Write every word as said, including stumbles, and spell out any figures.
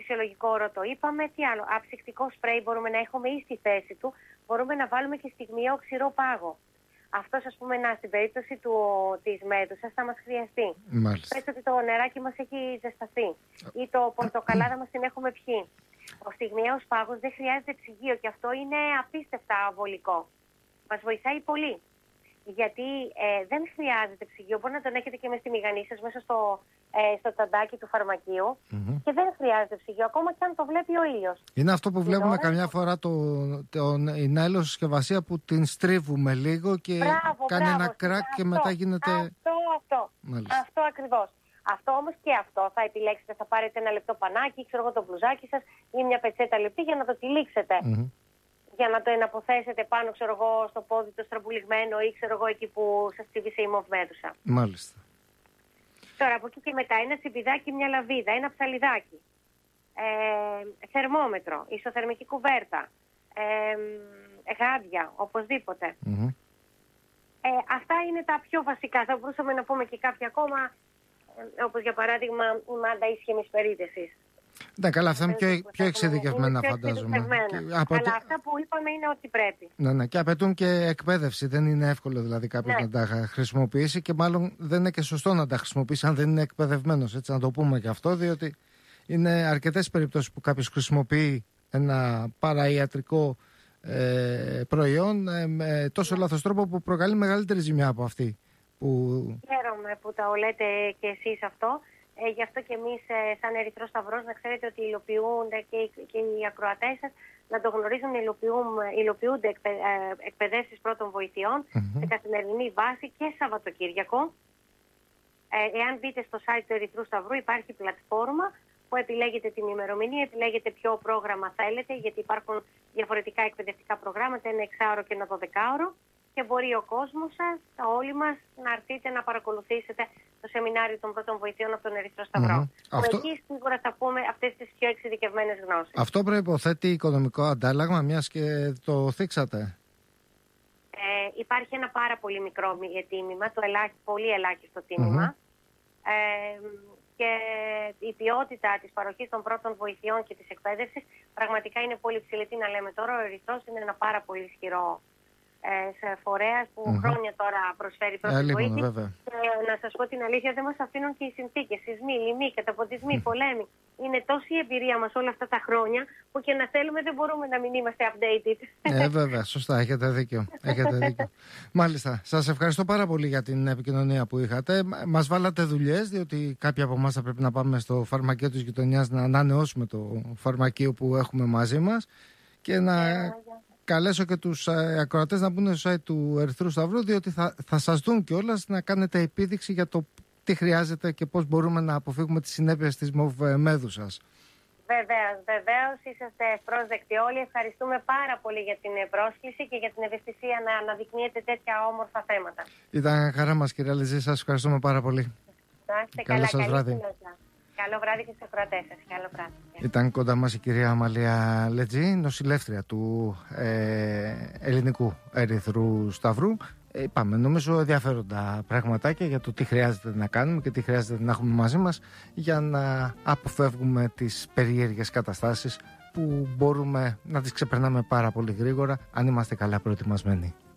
φυσιολογικό όρο το είπαμε. Τι άλλο, αψυκτικό σπρέι μπορούμε να έχουμε ή στη θέση του. Μπορούμε να βάλουμε και στιγμιαίο ξηρό πάγο. Αυτός, ας πούμε, να, στην περίπτωση του, της μέδουσας θα μας χρειαστεί. Πες ότι το νεράκι μας έχει ζεσταθεί ή το πορτοκαλάδα μας την έχουμε πιει. Ο στιγμιαίος πάγος δεν χρειάζεται ψυγείο και αυτό είναι απίστευτα βολικό. Μας βοηθάει πολύ. Γιατί ε, δεν χρειάζεται ψυγείο. Μπορεί να τον έχετε και μες στη μηγανή σας, μέσα στο, ε, στο τσαντάκι του φαρμακείου mm-hmm. και δεν χρειάζεται ψυγείο, ακόμα και αν το βλέπει ο ήλιος. Είναι αυτό που βλέπουμε ώρα... καμιά φορά το, το, η νάιλον συσκευασία που την στρίβουμε λίγο και μπράβο, κάνει μπράβο, ένα κράκ αυτό, και μετά γίνεται... Αυτό, αυτό, αυτό ακριβώς. Αυτό όμως και αυτό θα επιλέξετε, θα πάρετε ένα λεπτό πανάκι, ξέρω εγώ το μπλουζάκι σας ή μια πετσέτα λεπτή για να το τυλίξετε. Mm-hmm. Για να το εναποθέσετε πάνω, ξέρω εγώ, στο πόδι το στραμπουλιγμένο ή ξέρω εγώ εκεί που σας τσίβησε η μοβμέδουσα. Μάλιστα. Τώρα από εκεί και μετά ένα τσιμπιδάκι, μια λαβίδα, ένα ψαλιδάκι, ε, θερμόμετρο, ισοθερμική κουβέρτα, ε, γάντια, οπωσδήποτε. Mm-hmm. Ε, αυτά είναι τα πιο βασικά. Θα μπορούσαμε να πούμε και κάποια ακόμα, ε, όπως για παράδειγμα η μάντα ίσχυμης περίδεσης. Ναι, καλά, αυτά είναι πιο, πιο εξειδικευμένα, φαντάζομαι. Αλλά απαιτούν... αυτά που είπαμε είναι ότι πρέπει. Ναι, ναι, και απαιτούν και εκπαίδευση. Δεν είναι εύκολο δηλαδή κάποιος ναι. να τα χρησιμοποιήσει και μάλλον δεν είναι και σωστό να τα χρησιμοποιήσει αν δεν είναι εκπαιδευμένος. Έτσι, να το πούμε και αυτό, διότι είναι αρκετές περιπτώσεις που κάποιος χρησιμοποιεί ένα παραϊατρικό ε, προϊόν ε, με τόσο ναι. λάθος τρόπο που προκαλεί μεγαλύτερη ζημιά από αυτή. Που... Χαίρομαι που τα λέτε και εσείς αυτό. Ε, γι' αυτό και εμείς ε, σαν Ερυθρός Σταυρός να ξέρετε ότι υλοποιούνται και, και οι ακροατές σας να το γνωρίζουν, υλοποιούνται εκπαιδ, ε, εκπαιδεύσεις πρώτων βοηθειών mm-hmm. σε καθημερινή βάση και Σαββατοκύριακο. Ε, εάν μπείτε στο site του Ερυθρού Σταυρού υπάρχει πλατφόρμα που επιλέγετε την ημερομηνία, επιλέγετε ποιο πρόγραμμα θέλετε, γιατί υπάρχουν διαφορετικά εκπαιδευτικά προγράμματα, ένα εξάωρο και ένα δωδεκάωρο. Και μπορεί ο κόσμος σας, όλοι μας, να έρθετε να παρακολουθήσετε το σεμινάριο των πρώτων βοηθειών από τον Ερυθρό Σταυρό. Mm-hmm. Αυτό... Εκεί σίγουρα θα πούμε αυτές τις πιο εξειδικευμένες γνώσεις. Αυτό προϋποθέτει οικονομικό αντάλλαγμα, μιας και το θίξατε. Ε, υπάρχει ένα πάρα πολύ μικρό τίμημα, το ελάχιστο, πολύ ελάχιστο τίμημα. Mm-hmm. Ε, και η ποιότητα της παροχής των πρώτων βοηθειών και της εκπαίδευσης πραγματικά είναι πολύ ψηλή. Τι να λέμε τώρα, ο Ερυθρός είναι ένα πάρα πολύ ισχυρό σε φορέας που mm-hmm. χρόνια τώρα προσφέρει πρώτη yeah, βοήθεια. Βέβαια. Και να σας πω την αλήθεια, δεν μας αφήνουν και οι συνθήκες, σεισμοί, λοιμοί, καταποντισμοί, mm. πολέμοι. Είναι τόση η εμπειρία μας όλα αυτά τα χρόνια που και να θέλουμε δεν μπορούμε να μην είμαστε updated. Ε, βέβαια, σωστά, έχετε δίκιο. Έχετε δίκιο. Μάλιστα, σας ευχαριστώ πάρα πολύ για την επικοινωνία που είχατε. Μας βάλατε δουλειές, διότι κάποιοι από εμάς θα πρέπει να πάμε στο φαρμακείο της γειτονιάς να ανανεώσουμε το φαρμακείο που έχουμε μαζί μας και να... Yeah, yeah. Καλέσω και τους ακροατές να μπουν στο site του Ερυθρού Σταυρού, διότι θα, θα σας δουν κιόλας να κάνετε επίδειξη για το τι χρειάζεται και πώς μπορούμε να αποφύγουμε τις συνέπειες της μοβμέδουσας. Βεβαίως, βεβαίως, είσαστε ευπρόσδεκτοι όλοι. Ευχαριστούμε πάρα πολύ για την πρόσκληση και για την ευαισθησία να αναδεικνύετε τέτοια όμορφα θέματα. Ήταν χαρά μας, κυρία Λετζή, σας ευχαριστούμε πάρα πολύ. Καλό σας βράδυ. Καλό βράδυ και στους ακροατές σας. Καλό βράδυ. Ήταν κοντά μας η κυρία Αμαλία Λετζή, νοσηλεύτρια του ε, Ελληνικού Ερυθρού Σταυρού. Ε, είπαμε νομίζω ενδιαφέροντα πραγματάκια για το τι χρειάζεται να κάνουμε και τι χρειάζεται να έχουμε μαζί μας για να αποφεύγουμε τις περίεργες καταστάσεις που μπορούμε να τις ξεπερνάμε πάρα πολύ γρήγορα αν είμαστε καλά προετοιμασμένοι.